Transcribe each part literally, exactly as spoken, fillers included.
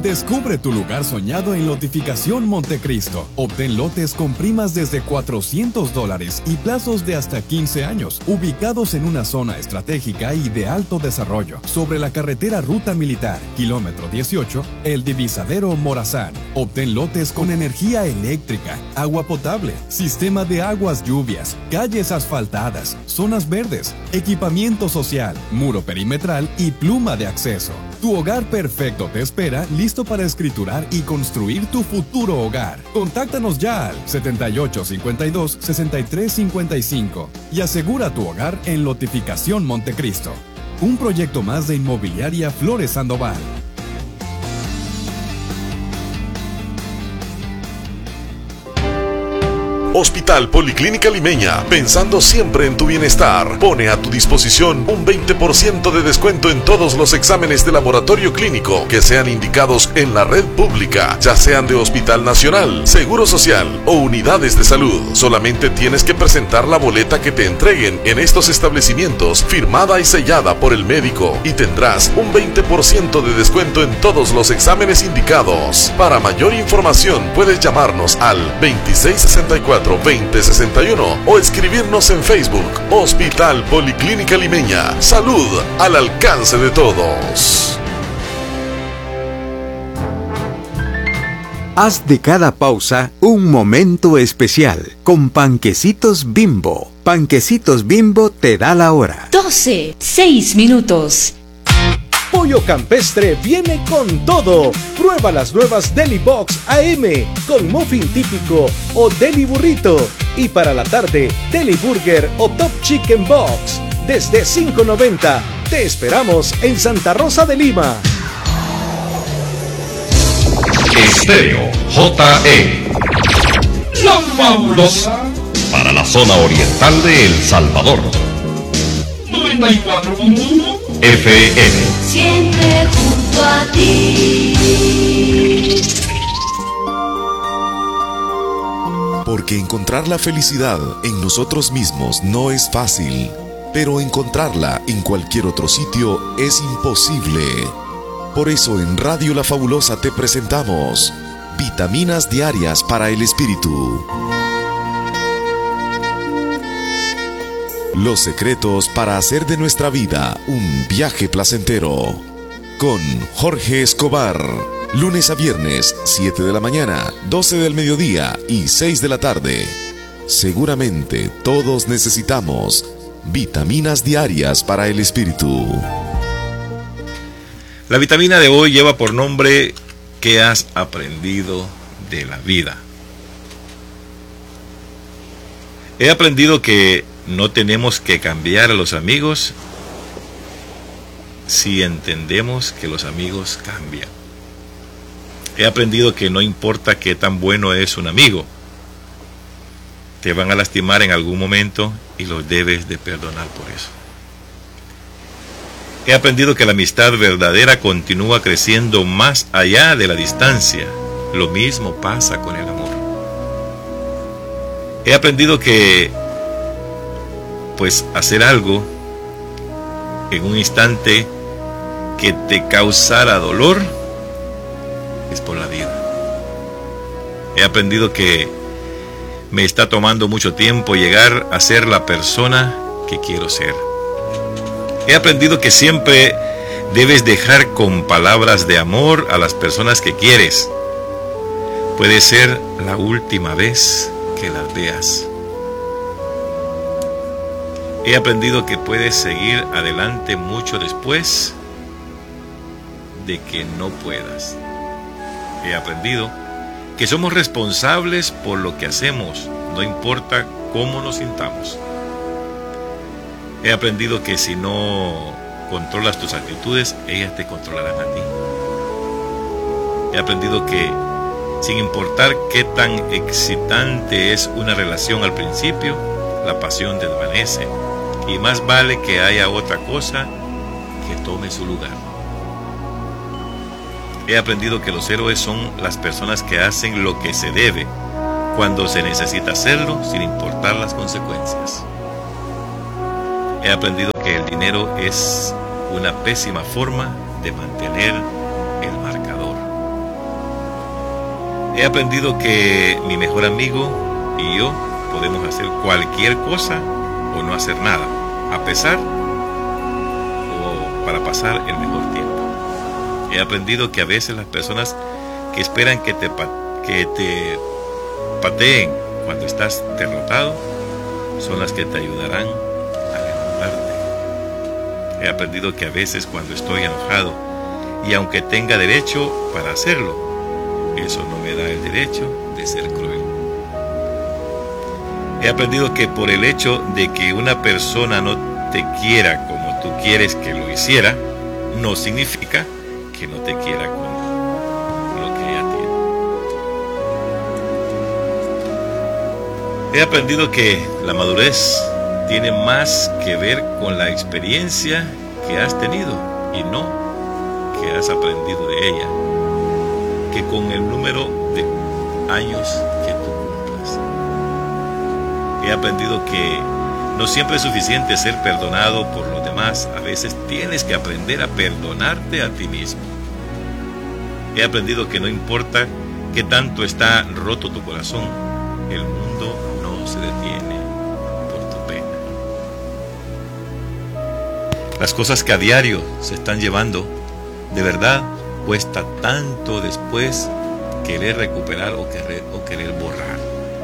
Descubre tu lugar soñado en Lotificación Montecristo. Obtén lotes con primas desde cuatrocientos dólares y plazos de hasta quince años, ubicados en una zona estratégica y de alto desarrollo, sobre la carretera Ruta Militar, kilómetro dieciocho, El Divisadero Morazán. Obtén lotes con energía eléctrica, agua potable, sistema de aguas lluvias, calles asfaltadas, zonas verdes, equipamiento social, muro perimetral y pluma de acceso. Tu hogar perfecto te espera, listo para escriturar y construir tu futuro hogar. Contáctanos ya al setenta y ocho cincuenta y dos sesenta y tres cincuenta y cinco y asegura tu hogar en Lotificación Montecristo. Un proyecto más de Inmobiliaria Flores Sandoval. Hospital Policlínica Limeña, pensando siempre en tu bienestar, pone a tu disposición un veinte por ciento de descuento en todos los exámenes de laboratorio clínico que sean indicados en la red pública, ya sean de Hospital Nacional, Seguro Social o unidades de salud. Solamente tienes que presentar la boleta que te entreguen en estos establecimientos, firmada y sellada por el médico, y tendrás un veinte por ciento de descuento en todos los exámenes indicados. Para mayor información puedes llamarnos al veintiséis sesenta y cuatro veinte sesenta y uno o escribirnos en Facebook. Hospital Policlínica Limeña. Salud al alcance de todos. Haz de cada pausa un momento especial con Panquecitos Bimbo. Panquecitos Bimbo te da la hora. doce, seis minutos. Pollo Campestre viene con todo. Prueba las nuevas Deli Box A M con muffin típico o Deli Burrito. Y para la tarde, Deli Burger o Top Chicken Box. Desde cinco noventa. Te esperamos en Santa Rosa de Lima. Estéreo J E. La fabulosa. Para la zona oriental de El Salvador. noventa y cuatro punto uno F M. Siempre junto a ti. Porque encontrar la felicidad en nosotros mismos no es fácil, pero encontrarla en cualquier otro sitio es imposible. Por eso en Radio La Fabulosa te presentamos Vitaminas Diarias para el Espíritu. Los secretos para hacer de nuestra vida un viaje placentero. Con Jorge Escobar. Lunes a viernes, siete de la mañana, doce del mediodía y seis de la tarde. Seguramente todos necesitamos vitaminas diarias para el espíritu. La vitamina de hoy lleva por nombre ¿qué has aprendido de la vida? He aprendido que no tenemos que cambiar a los amigos si entendemos que los amigos cambian. He aprendido que no importa qué tan bueno es un amigo, te van a lastimar en algún momento y los debes de perdonar por eso. He aprendido que la amistad verdadera continúa creciendo más allá de la distancia. Lo mismo pasa con el amor. He aprendido que pues hacer algo en un instante que te causara dolor es por la vida. He aprendido que me está tomando mucho tiempo llegar a ser la persona que quiero ser. He aprendido que siempre debes dejar con palabras de amor a las personas que quieres. Puede ser la última vez que las veas. He aprendido que puedes seguir adelante mucho después de que no puedas. He aprendido que somos responsables por lo que hacemos, no importa cómo nos sintamos. He aprendido que si no controlas tus actitudes, ellas te controlarán a ti. He aprendido que sin importar qué tan excitante es una relación al principio, la pasión desvanece y más vale que haya otra cosa que tome su lugar. He aprendido que los héroes son las personas que hacen lo que se debe cuando se necesita hacerlo sin importar las consecuencias. He aprendido que el dinero es una pésima forma de mantener el marcador. He aprendido que mi mejor amigo y yo podemos hacer cualquier cosa o no hacer nada, a pesar o para pasar el mejor tiempo. He aprendido que a veces las personas que esperan que te, que te pateen cuando estás derrotado son las que te ayudarán a levantarte. He aprendido que a veces cuando estoy enojado, y aunque tenga derecho para hacerlo, eso no me da el derecho de ser cruel. He aprendido que por el hecho de que una persona no te quiera como tú quieres que lo hiciera, no significa que no te quiera con lo que ella tiene. He aprendido que la madurez tiene más que ver con la experiencia que has tenido y no que has aprendido de ella, que con el número de años que tú cumplas. He aprendido que no siempre es suficiente ser perdonado por los demás, a veces tienes que aprender a perdonarte a ti mismo. He aprendido que no importa qué tanto está roto tu corazón, el mundo no se detiene por tu pena. Las cosas que a diario se están llevando, de verdad, cuesta tanto después querer recuperar o querer, o querer borrar.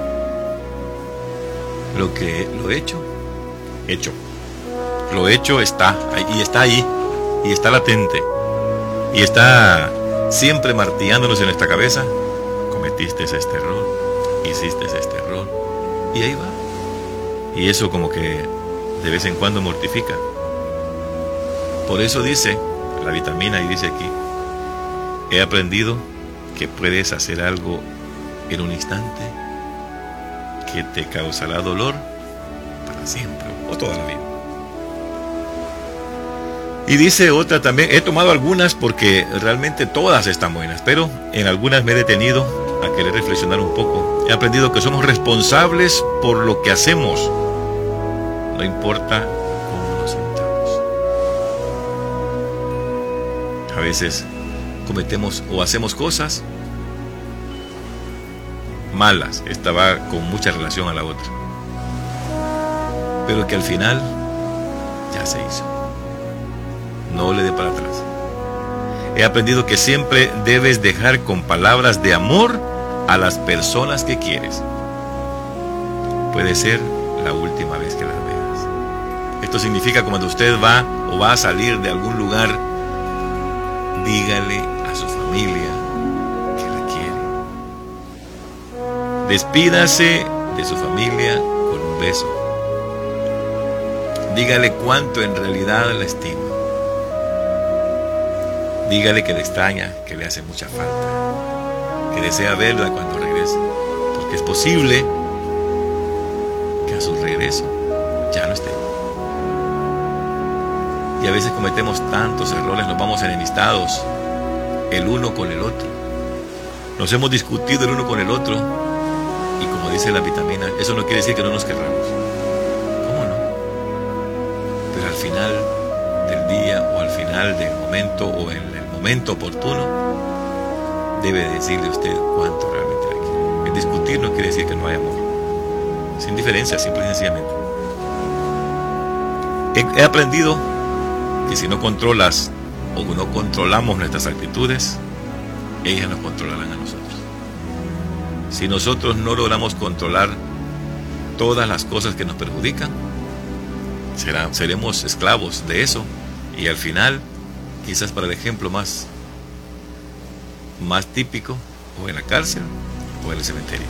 Lo que lo hecho, hecho. Lo hecho está, y está ahí, y está latente, y está siempre martillándonos en nuestra cabeza. Cometiste este error, hiciste este error, y ahí va. Y eso como que de vez en cuando mortifica. Por eso dice la vitamina, y dice aquí, he aprendido que puedes hacer algo en un instante que te causará dolor para siempre o toda la vida. Y dice otra también, he tomado algunas porque realmente todas están buenas, pero en algunas me he detenido a querer reflexionar un poco. He aprendido que somos responsables por lo que hacemos, no importa cómo nos sintamos. A veces cometemos o hacemos cosas malas, esta va con mucha relación a la otra, pero que al final ya se hizo. No le dé para atrás. He aprendido que siempre debes dejar con palabras de amor a las personas que quieres. Puede ser la última vez que las veas. Esto significa que cuando usted va o va a salir de algún lugar, dígale a su familia que la quiere. Despídase de su familia con un beso. Dígale cuánto en realidad la estima. Dígale que le extraña, que le hace mucha falta, que desea verla cuando regrese, porque es posible que a su regreso ya no esté. Y a veces cometemos tantos errores, nos vamos enemistados el uno con el otro. Nos hemos discutido el uno con el otro, y como dice la vitamina, eso no quiere decir que no nos querramos. ¿Cómo no? Pero al final del día o al final del momento o en el momento oportuno debe decirle usted cuánto realmente la quiere. El discutir no quiere decir que no hay amor, sin diferencia, simple y sencillamente. He, he aprendido que si no controlas o no controlamos nuestras actitudes, ellas nos controlarán a nosotros. Si nosotros no logramos controlar todas las cosas que nos perjudican, será, seremos esclavos de eso, y al final, quizás para el ejemplo más, más típico, o en la cárcel o en el cementerio.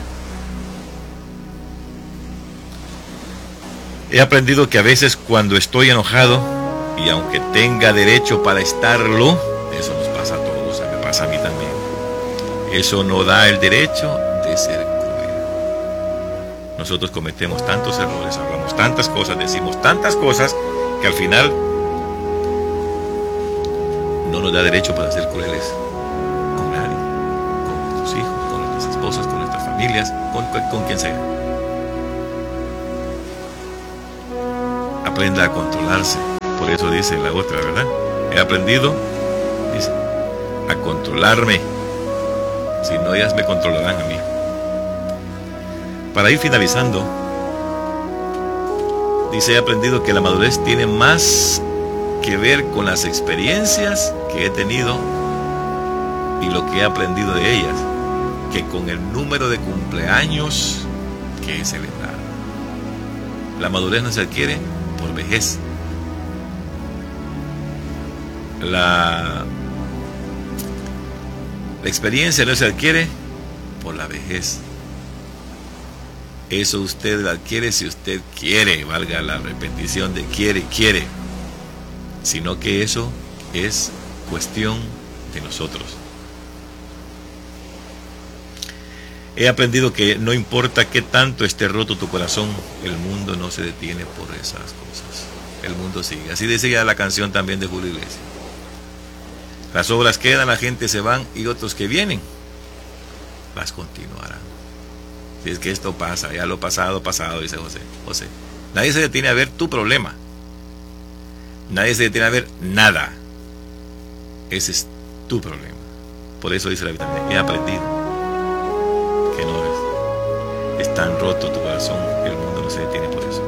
He aprendido que a veces cuando estoy enojado, y aunque tenga derecho para estarlo, eso nos pasa a todos, me pasa a mí también, eso no da el derecho de ser cruel. Nosotros cometemos tantos errores, hablamos tantas cosas, decimos tantas cosas, que al final no nos da derecho para ser crueles con nadie, con nuestros hijos, con nuestras esposas, con nuestras familias, con, con quien sea. Aprenda a controlarse. Por eso dice la otra, ¿verdad? He aprendido, dice, a controlarme Si no, ellas me controlarán a mí. Para ir finalizando, dice, he aprendido que la madurez tiene más que ver con las experiencias que he tenido y lo que he aprendido de ellas, que con el número de cumpleaños que he celebrado. La madurez no se adquiere por vejez. La, la experiencia no se adquiere por la vejez. Eso usted lo adquiere si usted quiere, valga la repetición de quiere, quiere. Sino que eso es cuestión de nosotros. He aprendido que no importa qué tanto esté roto tu corazón, el mundo no se detiene por esas cosas. El mundo sigue. Así decía la canción también de Julio Iglesias. Las obras quedan, la gente se van y otros que vienen las continuarán. Si es que esto pasa, ya lo pasado, pasado, dice José. José, nadie se detiene a ver tu problema. Nadie se detiene a ver nada. Ese es tu problema. Por eso dice la vitamina, he aprendido que no es, es tan roto tu corazón, el mundo no se detiene por eso.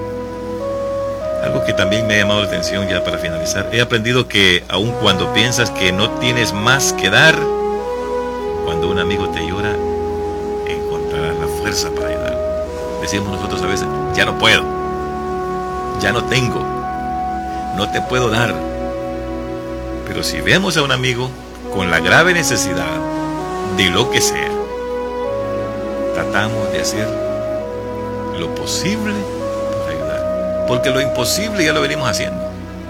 Algo que también me ha llamado la atención, ya para finalizar, he aprendido que aun cuando piensas que no tienes más que dar, cuando un amigo te llora, encontrarás la fuerza para ayudar. Decimos nosotros a veces, ya no puedo, ya no tengo, no te puedo dar. Pero si vemos a un amigo con la grave necesidad de lo que sea, tratamos de hacer lo posible para ayudar, porque lo imposible ya lo venimos haciendo.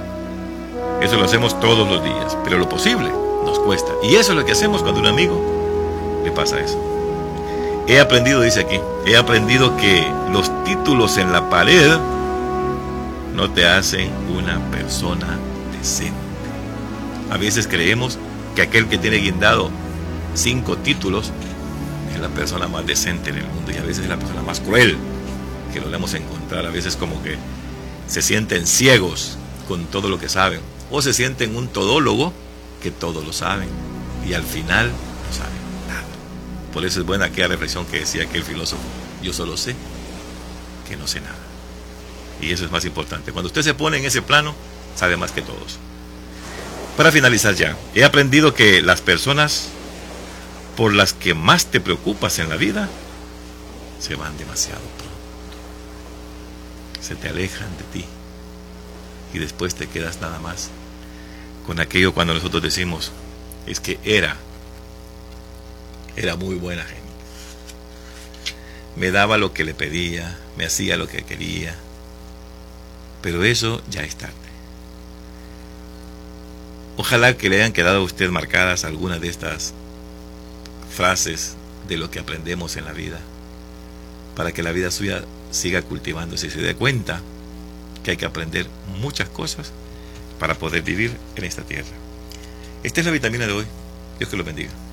Eso lo hacemos todos los días, pero lo posible nos cuesta, y eso es lo que hacemos cuando a un amigo le pasa eso. He aprendido, dice aquí, he aprendido que los títulos en la pared no te hacen una persona decente. A veces creemos que aquel que tiene guindado cinco títulos es la persona más decente en el mundo, y a veces es la persona más cruel que lo debemos encontrar. A veces como que se sienten ciegos con todo lo que saben, o se sienten un todólogo que todo lo saben y al final no saben nada. Por eso es buena aquella reflexión que decía aquel filósofo: yo solo sé que no sé nada. Y eso es más importante. Cuando usted se pone en ese plano, sabe más que todos. Para finalizar ya, he aprendido que las personas por las que más te preocupas en la vida se van demasiado pronto. Se te alejan de ti y después te quedas nada más con aquello cuando nosotros decimos, es que era era muy buena gente, me daba lo que le pedía, me hacía lo que quería, pero eso ya es tarde. Ojalá que le hayan quedado a usted marcadas algunas de estas frases de lo que aprendemos en la vida, para que la vida suya siga cultivándose y se dé cuenta que hay que aprender muchas cosas para poder vivir en esta tierra. Esta es la vitamina de hoy. Dios que lo bendiga.